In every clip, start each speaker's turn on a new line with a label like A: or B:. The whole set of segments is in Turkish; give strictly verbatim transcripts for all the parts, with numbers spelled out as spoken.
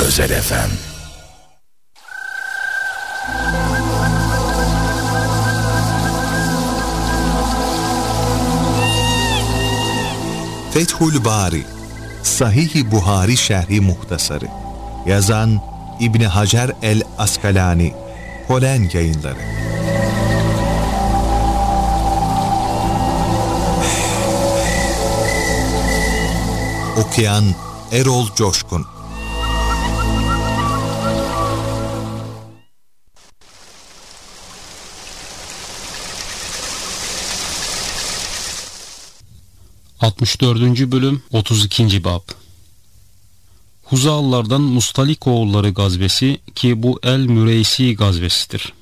A: Özel F M.
B: Fethül Bari, Sahih-i Buhari şerhi muhtasarı. Yazan İbni Hacer el-Askalani, Polen Yayınları. Okuyan Erol Coşkun.
C: altmış dördüncü bölüm otuz ikinci bab. Huzalılardan Mustalik oğulları gazvesi ki bu El-Müreysi gazvesidir.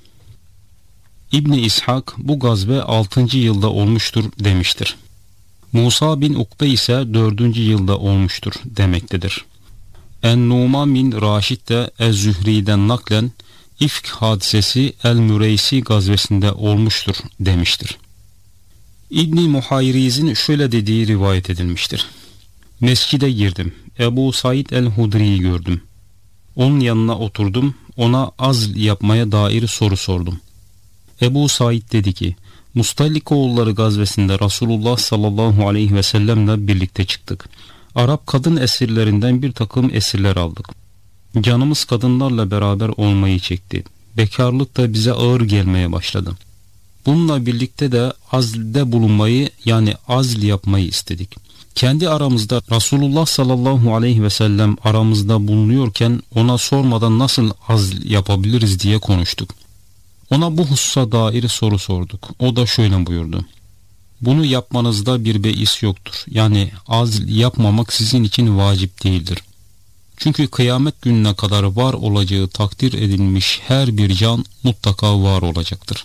C: İbni İshak bu gazve altıncı yılda olmuştur demiştir. Musa bin Ukbe ise dördüncü yılda olmuştur demektedir. En-Numan bin Raşid de Ez-Zühri'den naklen İfk hadisesi El-Müreysi gazvesinde olmuştur demiştir. İbn-i Muhayriz'in şöyle dediği rivayet edilmiştir. Mescide girdim. Ebu Said el-Hudri'yi gördüm. Onun yanına oturdum. Ona azl yapmaya dair soru sordum. Ebu Said dedi ki, Mustalikoğulları gazvesinde Resulullah sallallahu aleyhi ve sellemle birlikte çıktık. Arap kadın esirlerinden bir takım esirler aldık. Canımız kadınlarla beraber olmayı çekti. Bekarlık da bize ağır gelmeye başladı. Bununla birlikte de azlde bulunmayı, yani azl yapmayı istedik. Kendi aramızda Resulullah sallallahu aleyhi ve sellem aramızda bulunuyorken ona sormadan nasıl azl yapabiliriz diye konuştuk. Ona bu hususa dair soru sorduk. O da şöyle buyurdu. Bunu yapmanızda bir beis yoktur. Yani azl yapmamak sizin için vacip değildir. Çünkü kıyamet gününe kadar var olacağı takdir edilmiş her bir can mutlaka var olacaktır.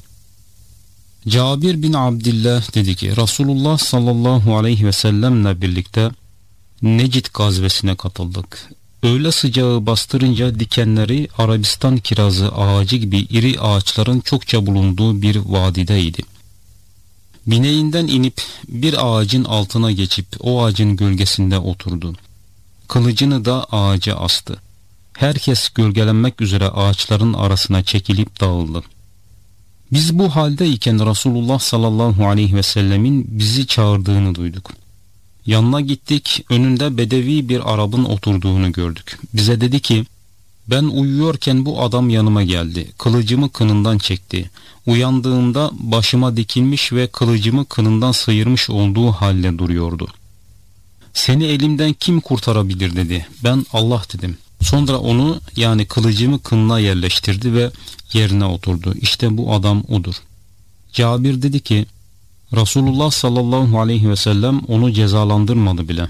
C: Cabir bin Abdillah dedi ki Resulullah sallallahu aleyhi ve sellemle birlikte Necid gazvesine katıldık. Öyle sıcağı bastırınca dikenleri Arabistan kirazı ağacı gibi iri ağaçların çokça bulunduğu bir vadideydi. Bineğinden inip bir ağacın altına geçip o ağacın gölgesinde oturdu. Kılıcını da ağaca astı. Herkes gölgelenmek üzere ağaçların arasına çekilip dağıldı. Biz bu haldeyken Resulullah sallallahu aleyhi ve sellemin bizi çağırdığını duyduk. Yanına gittik, önünde bedevi bir Arap'ın oturduğunu gördük. Bize dedi ki, ben uyuyorken bu adam yanıma geldi, kılıcımı kınından çekti. Uyandığımda başıma dikilmiş ve kılıcımı kınından sıyırmış olduğu halde duruyordu. Seni elimden kim kurtarabilir dedi. Ben Allah dedim. Sonra onu, yani kılıcımı kınına yerleştirdi ve yerine oturdu. İşte bu adam odur. Cabir dedi ki Resulullah sallallahu aleyhi ve sellem onu cezalandırmadı bile.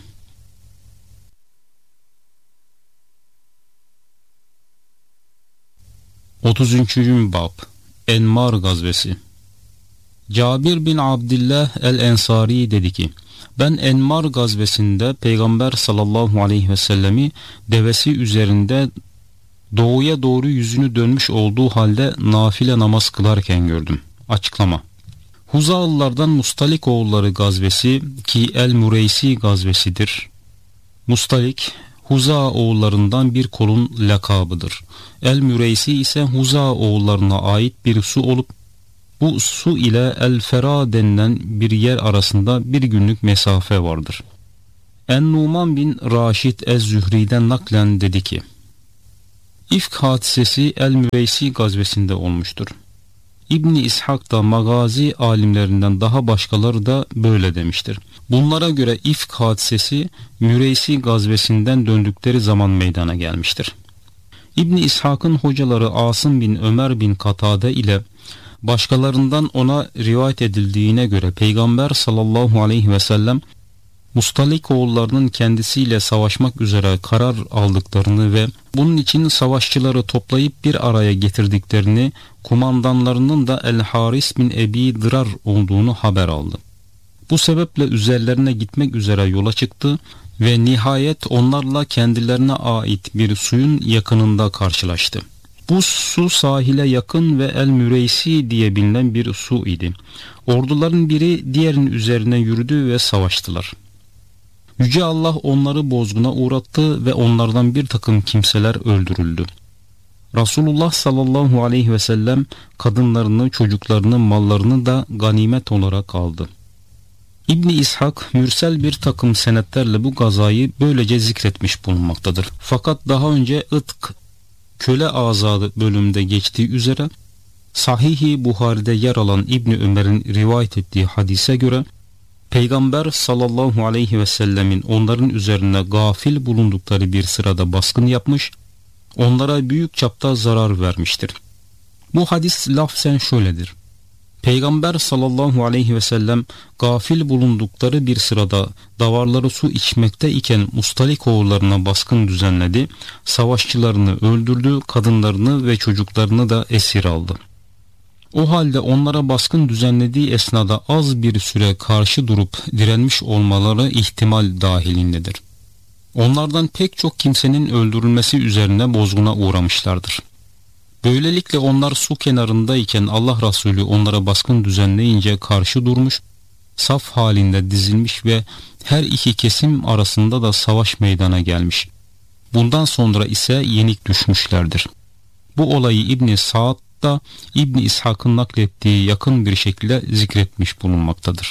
C: otuzuncu bab. Enmar gazvesi. Cabir bin Abdillah el-Ensari dedi ki ben Enmar gazvesinde Peygamber sallallahu aleyhi ve sellemi devesi üzerinde doğuya doğru yüzünü dönmüş olduğu halde nafile namaz kılarken gördüm. Açıklama. Huzalılardan Mustalik oğulları gazvesi ki El-Müreysi gazvesidir. Mustalik, Huza oğullarından bir kolun lakabıdır. El-Müreysi ise Huza oğullarına ait bir su olup bu su ile El-Fera denilen bir yer arasında bir günlük mesafe vardır. En-Numan bin Raşid Ez-Zühri'den naklen dedi ki İfk hadisesi El-Müreysi gazvesinde olmuştur. İbni İshak da magazi alimlerinden daha başkaları da böyle demiştir. Bunlara göre İfk hadisesi Müreysi gazvesinden döndükleri zaman meydana gelmiştir. İbni İshak'ın hocaları Asım bin Ömer bin Katade ile başkalarından ona rivayet edildiğine göre Peygamber sallallahu aleyhi ve sellem Mustalik oğullarının kendisiyle savaşmak üzere karar aldıklarını ve bunun için savaşçıları toplayıp bir araya getirdiklerini, kumandanlarının da El-Haris bin Ebi Dırar olduğunu haber aldı. Bu sebeple üzerlerine gitmek üzere yola çıktı ve nihayet onlarla kendilerine ait bir suyun yakınında karşılaştı. Bu su sahile yakın ve El-Müreysi diye bilinen bir su idi. Orduların biri diğerinin üzerine yürüdü ve savaştılar. Yüce Allah onları bozguna uğrattı ve onlardan bir takım kimseler öldürüldü. Resulullah sallallahu aleyhi ve sellem kadınlarını, çocuklarını, mallarını da ganimet olarak aldı. İbni İshak mürsel bir takım senetlerle bu gazayı böylece zikretmiş bulunmaktadır. Fakat daha önce ıtk, köle azadı bölümünde geçtiği üzere Sahih-i Buhari'de yer alan İbni Ömer'in rivayet ettiği hadise göre Peygamber sallallahu aleyhi ve sellemin onların üzerine gafil bulundukları bir sırada baskın yapmış, onlara büyük çapta zarar vermiştir. Bu hadis lafzen şöyledir: Peygamber sallallahu aleyhi ve sellem gafil bulundukları bir sırada davarları su içmekte iken Mustalik oğullarına baskın düzenledi, savaşçılarını öldürdü, kadınlarını ve çocuklarını da esir aldı. O halde onlara baskın düzenlediği esnada az bir süre karşı durup direnmiş olmaları ihtimal dahilindedir. Onlardan pek çok kimsenin öldürülmesi üzerine bozguna uğramışlardır. Böylelikle onlar su kenarındayken Allah Resulü onlara baskın düzenleyince karşı durmuş, saf halinde dizilmiş ve her iki kesim arasında da savaş meydana gelmiş. Bundan sonra ise yenik düşmüşlerdir. Bu olayı İbn Sa'd da İbn İshak'ın naklettiği yakın bir şekilde zikretmiş bulunmaktadır.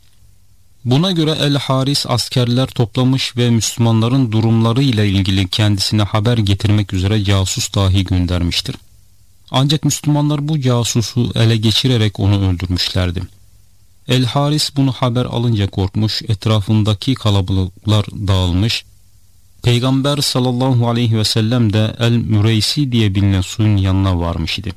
C: Buna göre El-Haris askerler toplamış ve Müslümanların durumları ile ilgili kendisine haber getirmek üzere casus dahi göndermiştir. Ancak Müslümanlar bu casusu ele geçirerek onu öldürmüşlerdi. El-Haris bunu haber alınca korkmuş, etrafındaki kalabalıklar dağılmış. Peygamber sallallahu aleyhi ve sellem de El-Müreysi diye bilinen suyun yanına varmış idi.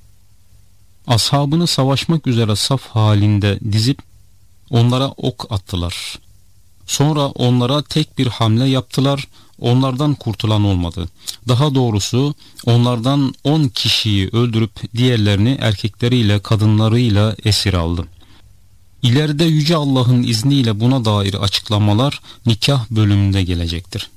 C: Ashabını savaşmak üzere saf halinde dizip onlara ok attılar. Sonra onlara tek bir hamle yaptılar. Onlardan kurtulan olmadı. Daha doğrusu onlardan on kişiyi öldürüp diğerlerini erkekleriyle kadınlarıyla esir aldı. İleride Yüce Allah'ın izniyle buna dair açıklamalar nikah bölümünde gelecektir.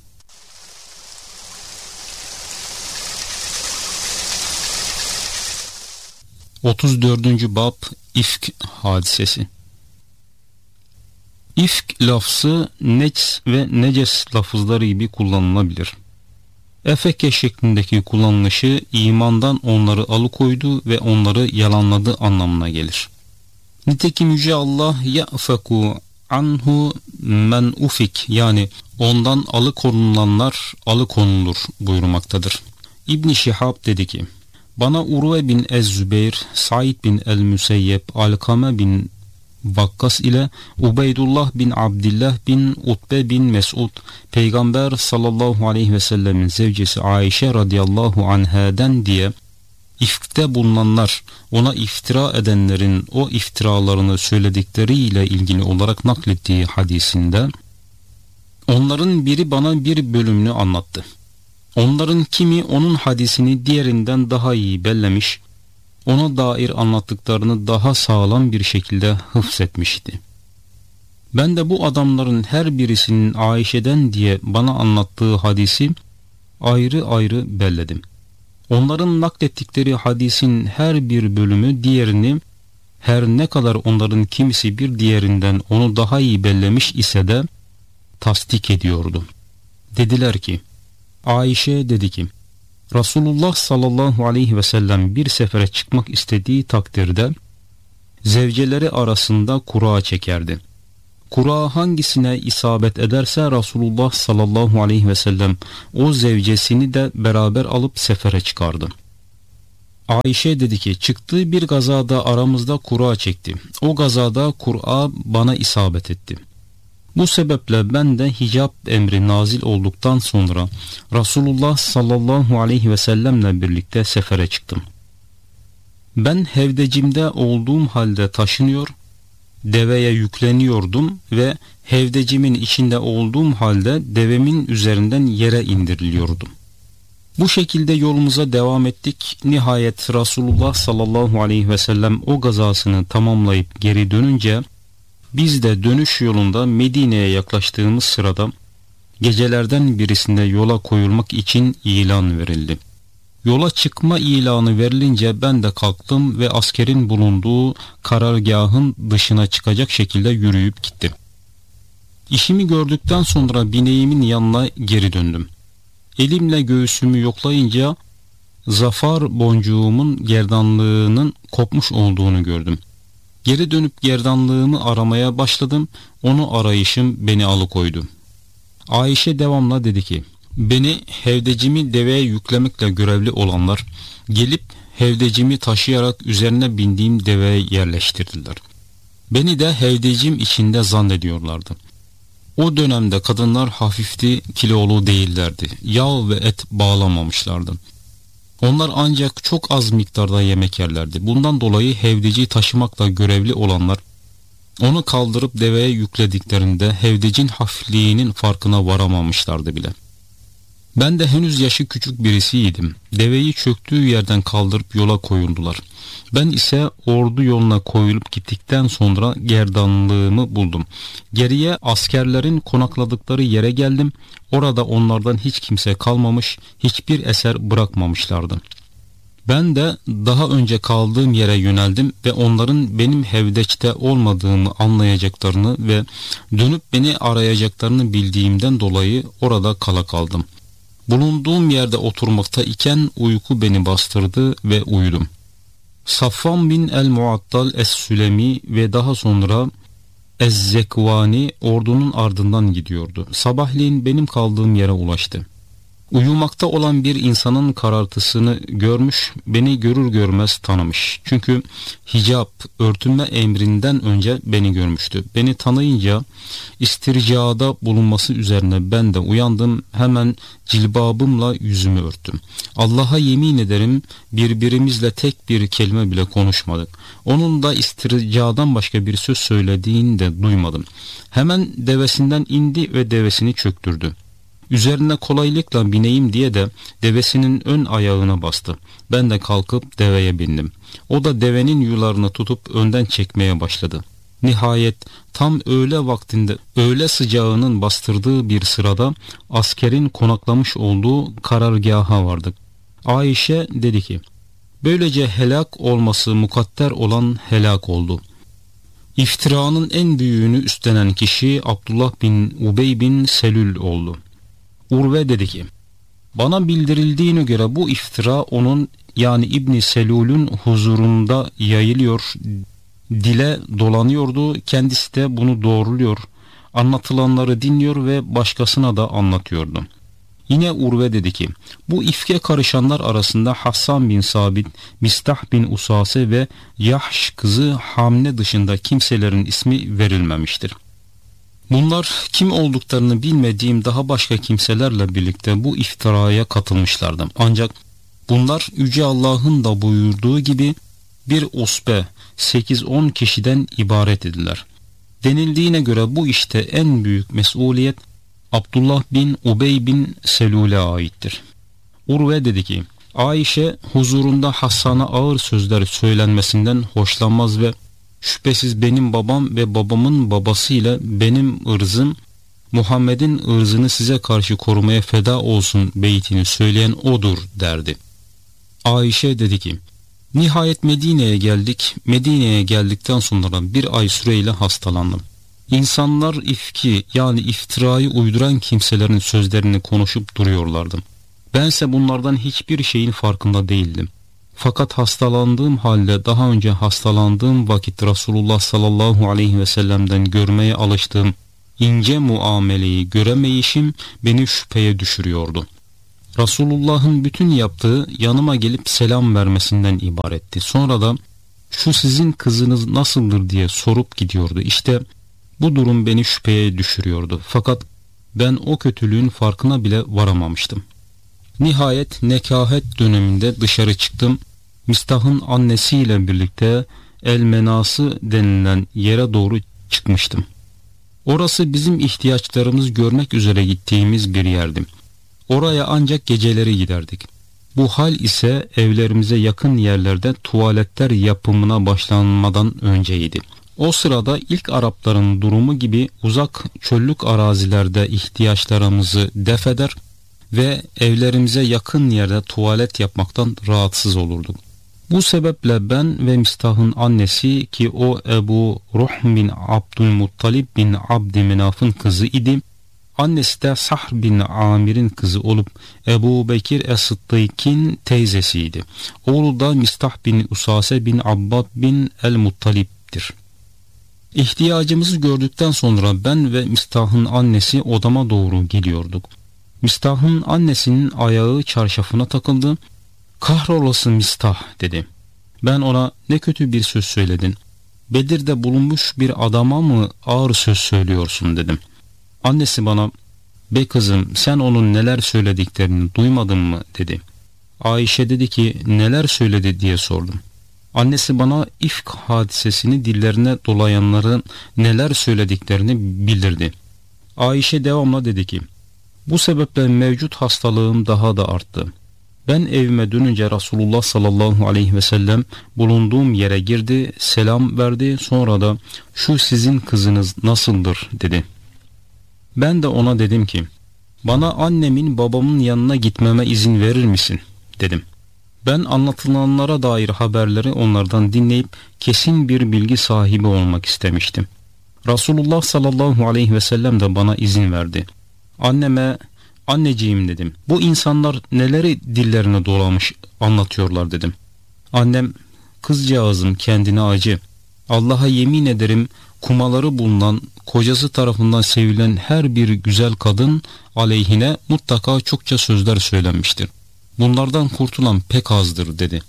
C: otuz dördüncü bab İfk hadisesi. İfk lafzı necs ve neces lafızları gibi kullanılabilir. Efeke şeklindeki kullanılışı imandan onları alıkoydu ve onları yalanladı anlamına gelir. Nitekim Yüce Allah ya'feku anhu men ufik, yani ondan alıkonulanlar alıkonulur buyurmaktadır. İbn Şihab dedi ki, bana Urve bin Ez-Zübeyr, Said bin El-Müseyyep, Alkame bin Vakkas ile Ubeydullah bin Abdillah bin Utbe bin Mesud, Peygamber sallallahu aleyhi ve sellemin zevcesi Ayşe radıyallahu anhaden diye ifkte bulunanlar, ona iftira edenlerin o iftiralarını söyledikleriyle ilgili olarak naklettiği hadisinde onların biri bana bir bölümünü anlattı. Onların kimi onun hadisini diğerinden daha iyi bellemiş, ona dair anlattıklarını daha sağlam bir şekilde hıfzetmişti. Ben de bu adamların her birisinin Ayşe'den diye bana anlattığı hadisi ayrı ayrı belledim. Onların naklettikleri hadisin her bir bölümü diğerini, her ne kadar onların kimisi bir diğerinden onu daha iyi bellemiş ise de tasdik ediyordu. Dediler ki, Ayşe dedi ki, Resulullah sallallahu aleyhi ve sellem bir sefere çıkmak istediği takdirde zevceleri arasında kura çekerdi. Kura hangisine isabet ederse Resulullah sallallahu aleyhi ve sellem o zevcesini de beraber alıp sefere çıkardı. Ayşe dedi ki, çıktığı bir gazada aramızda kura çekti. O gazada kura bana isabet etti. Bu sebeple ben de hicap emri nazil olduktan sonra Resulullah sallallahu aleyhi ve sellemle birlikte sefere çıktım. Ben hevdecimde olduğum halde taşınıyor, deveye yükleniyordum ve hevdecimin içinde olduğum halde devemin üzerinden yere indiriliyordum. Bu şekilde yolumuza devam ettik. Nihayet Resulullah sallallahu aleyhi ve sellem o gazasını tamamlayıp geri dönünce biz de dönüş yolunda Medine'ye yaklaştığımız sırada gecelerden birisinde yola koyulmak için ilan verildi. Yola çıkma ilanı verilince ben de kalktım ve askerin bulunduğu karargahın dışına çıkacak şekilde yürüyüp gittim. İşimi gördükten sonra bineğimin yanına geri döndüm. Elimle göğsümü yoklayınca zafar boncuğumun gerdanlığının kopmuş olduğunu gördüm. Geri dönüp gerdanlığımı aramaya başladım. Onu arayışım beni alıkoydu. Ayşe devamla dedi ki, beni hevdecimi deveye yüklemekle görevli olanlar gelip hevdecimi taşıyarak üzerine bindiğim deveye yerleştirdiler. Beni de hevdecim içinde zannediyorlardı. O dönemde kadınlar hafifti, kilolu değillerdi. Yağ ve et bağlamamışlardı. Onlar ancak çok az miktarda yemek yerlerdi. Bundan dolayı hevdeci taşımakla görevli olanlar onu kaldırıp deveye yüklediklerinde hevdecin hafifliğinin farkına varamamışlardı bile. Ben de henüz yaşı küçük birisiydim. Deveyi çöktüğü yerden kaldırıp yola koyuldular. Ben ise ordu yoluna koyulup gittikten sonra gerdanlığımı buldum. Geriye askerlerin konakladıkları yere geldim. Orada onlardan hiç kimse kalmamış, hiçbir eser bırakmamışlardı. Ben de daha önce kaldığım yere yöneldim ve onların benim hevdeçte olmadığımı anlayacaklarını ve dönüp beni arayacaklarını bildiğimden dolayı orada kala kaldım. Bulunduğum yerde oturmakta iken uyku beni bastırdı ve uyudum. Safvan bin el-Muattal es-Sülemi ve daha sonra Ez-Zekvani ordunun ardından gidiyordu. Sabahleyin benim kaldığım yere ulaştı. Uyumakta olan bir insanın karartısını görmüş, beni görür görmez tanımış. Çünkü hicap, örtünme emrinden önce beni görmüştü. Beni tanıyınca istircada bulunması üzerine ben de uyandım. Hemen cilbabımla yüzümü örttüm. Allah'a yemin ederim birbirimizle tek bir kelime bile konuşmadık. Onun da istircadan başka bir söz söylediğini de duymadım. Hemen devesinden indi ve devesini çöktürdü. Üzerine kolaylıkla bineyim diye de devesinin ön ayağına bastı. Ben de kalkıp deveye bindim. O da devenin yularını tutup önden çekmeye başladı. Nihayet tam öğle vaktinde öğle sıcağının bastırdığı bir sırada askerin konaklamış olduğu karargaha vardık. Ayşe dedi ki, böylece helak olması mukadder olan helak oldu. İftiranın en büyüğünü üstlenen kişi Abdullah bin Ubey bin Selül oldu. Urve dedi ki, bana bildirildiğine göre bu iftira onun yani İbn Selül'ün huzurunda yayılıyor, dile dolanıyordu. Kendisi de bunu doğruluyor, anlatılanları dinliyor ve başkasına da anlatıyordu. Yine Urve dedi ki, bu ifke karışanlar arasında Hassan bin Sabit, Mistah bin Usase ve Yahş kızı Hamne dışında kimselerin ismi verilmemiştir. Bunlar kim olduklarını bilmediğim daha başka kimselerle birlikte bu iftiraya katılmışlardı. Ancak bunlar Yüce Allah'ın da buyurduğu gibi bir usbe sekiz on kişiden ibaret ediler. Denildiğine göre bu işte en büyük mesuliyet Abdullah bin Ubey bin Selül'e aittir. Urve dedi ki, Ayşe huzurunda Hasan'a ağır sözler söylenmesinden hoşlanmaz ve şüphesiz benim babam ve babamın babasıyla benim ırzım Muhammed'in ırzını size karşı korumaya feda olsun beytini söyleyen odur derdi. Ayşe dedi ki, nihayet Medine'ye geldik. Medine'ye geldikten sonra bir ay süreyle hastalandım. İnsanlar ifki yani iftirayı uyduran kimselerin sözlerini konuşup duruyorlardı. Bense bunlardan hiçbir şeyin farkında değildim. Fakat hastalandığım halde daha önce hastalandığım vakit Resulullah sallallahu aleyhi ve sellem'den görmeye alıştığım ince muameleyi göremeyişim beni şüpheye düşürüyordu. Resulullah'ın bütün yaptığı yanıma gelip selam vermesinden ibaretti. Sonra da şu sizin kızınız nasıldır diye sorup gidiyordu. İşte bu durum beni şüpheye düşürüyordu. Fakat ben o kötülüğün farkına bile varamamıştım. Nihayet nekahet döneminde dışarı çıktım. Mistah'ın annesiyle birlikte El Menası denilen yere doğru çıkmıştım. Orası bizim ihtiyaçlarımız görmek üzere gittiğimiz bir yerdi. Oraya ancak geceleri giderdik. Bu hal ise evlerimize yakın yerlerde tuvaletler yapımına başlanmadan önceydi. O sırada ilk Arapların durumu gibi uzak çöllük arazilerde ihtiyaçlarımızı def eder ve evlerimize yakın yerde tuvalet yapmaktan rahatsız olurduk. Bu sebeple ben ve Mistah'ın annesi ki o Ebu Ruhm bin Abdülmuttalib bin Abd Menaf'ın kızı idi. Annesi de Sahr bin Amir'in kızı olup Ebu Bekir Es-Sıddık'ın teyzesiydi. Oğlu da Mistah bin Usase bin Abbad bin El-Muttalib'dir. İhtiyacımızı gördükten sonra ben ve Mistah'ın annesi odama doğru geliyorduk. Mistah'ın annesinin ayağı çarşafına takıldı. "Kahrolası Mistah," dedi. Ben ona "Ne kötü bir söz söyledin. Bedir'de bulunmuş bir adama mı ağır söz söylüyorsun?" dedim. Annesi bana "Be kızım, sen onun neler söylediklerini duymadın mı?" dedi. Ayşe dedi ki "Neler söyledi?" diye sordum. Annesi bana ifk hadisesini dillerine dolayanların neler söylediklerini bildirdi. Ayşe devamla dedi ki "Bu sebeple mevcut hastalığım daha da arttı. Ben evime dönünce Resulullah sallallahu aleyhi ve sellem bulunduğum yere girdi, selam verdi, sonra da 'Şu sizin kızınız nasıldır?' dedi. Ben de ona dedim ki "Bana annemin babamın yanına gitmeme izin verir misin?" dedim. Ben anlatılanlara dair haberleri onlardan dinleyip kesin bir bilgi sahibi olmak istemiştim. Resulullah sallallahu aleyhi ve sellem de bana izin verdi. Anneme "Anneciğim," dedim, "bu insanlar neleri dillerine dolamış anlatıyorlar," dedim. Annem "Kızcağızım, kendine acı. Allah'a yemin ederim kumaları bulunan, kocası tarafından sevilen her bir güzel kadın aleyhine mutlaka çokça sözler söylenmiştir. Bunlardan kurtulan pek azdır," dedi.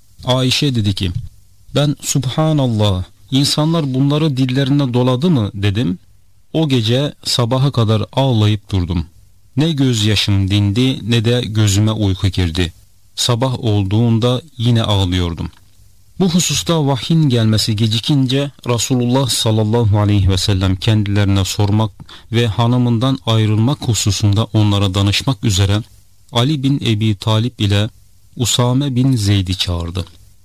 C: Ayşe dedi ki ben "Subhanallah, insanlar bunları dillerine doladı mı?" dedim. O gece sabaha kadar ağlayıp durdum. Ne gözyaşım dindi ne de gözüme uyku girdi. Sabah olduğunda yine ağlıyordum. Bu hususta vahyin gelmesi gecikince Resulullah sallallahu aleyhi ve sellem kendilerine sormak ve hanımından ayrılmak hususunda onlara danışmak üzere Ali bin Ebi Talib ile Usame bin Zeyd'i çağırdı.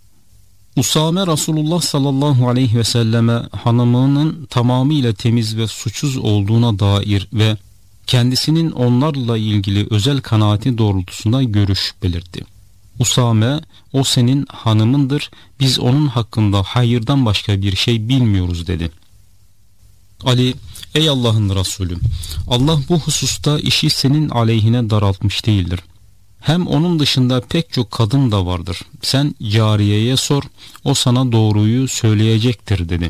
C: Usame Resulullah sallallahu aleyhi ve selleme hanımının tamamıyla temiz ve suçsuz olduğuna dair ve kendisinin onlarla ilgili özel kanaati doğrultusunda görüş belirtti. Usame, "O senin hanımındır, biz onun hakkında hayırdan başka bir şey bilmiyoruz," dedi. Ali, "Ey Allah'ın Resulü, Allah bu hususta işi senin aleyhine daraltmış değildir. Hem onun dışında pek çok kadın da vardır. Sen cariyeye sor, o sana doğruyu söyleyecektir," dedi.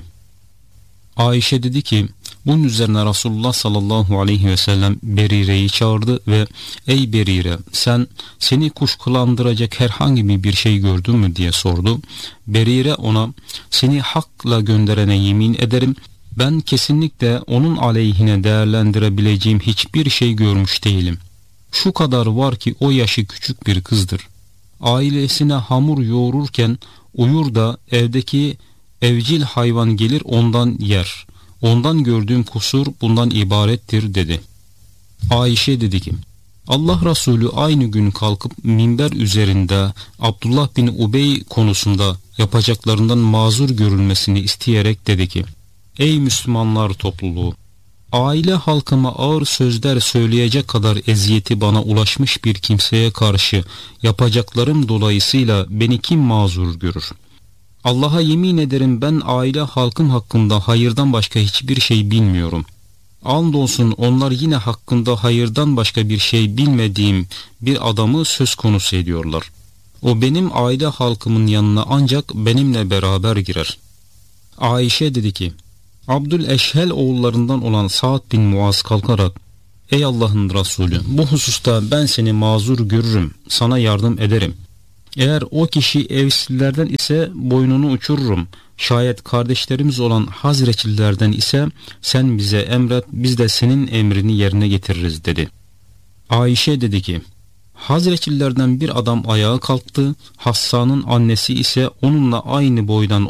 C: Ayşe dedi ki bunun üzerine Resulullah sallallahu aleyhi ve sellem Berire'yi çağırdı ve "Ey Berire, sen seni kuşkulandıracak herhangi bir şey gördün mü?" diye sordu. Berire ona "Seni hakla gönderene yemin ederim, ben kesinlikle onun aleyhine değerlendirebileceğim hiçbir şey görmüş değilim. Şu kadar var ki o yaşı küçük bir kızdır. Ailesine hamur yoğururken uyur da evdeki evcil hayvan gelir ondan yer. Ondan gördüğüm kusur bundan ibarettir," dedi. Ayşe dedi ki Allah Resulü aynı gün kalkıp minber üzerinde Abdullah bin Ubey konusunda yapacaklarından mazur görülmesini isteyerek dedi ki "Ey Müslümanlar topluluğu, aile halkıma ağır sözler söyleyecek kadar eziyeti bana ulaşmış bir kimseye karşı yapacaklarım dolayısıyla beni kim mazur görür? Allah'a yemin ederim ben aile halkım hakkında hayırdan başka hiçbir şey bilmiyorum. Andolsun onlar yine hakkında hayırdan başka bir şey bilmediğim bir adamı söz konusu ediyorlar. O benim aile halkımın yanına ancak benimle beraber girer." Ayşe dedi ki Abdüleşhel oğullarından olan Sa'd bin Muaz kalkarak "Ey Allah'ın Resulü, bu hususta ben seni mazur görürüm, sana yardım ederim. Eğer o kişi Evslilerden ise boynunu uçururum. Şayet kardeşlerimiz olan Hazreçlilerden ise sen bize emret, biz de senin emrini yerine getiririz," dedi. Ayşe dedi ki Hazreçlilerden bir adam ayağa kalktı, Hassan'ın annesi ise onunla aynı boydan